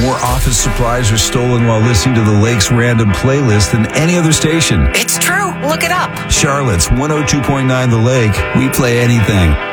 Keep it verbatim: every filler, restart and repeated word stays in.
More office supplies are stolen while listening to the Lake's random playlist than any other station. It's true. Look it up. Charlotte's one oh two point nine The Lake. We play anything.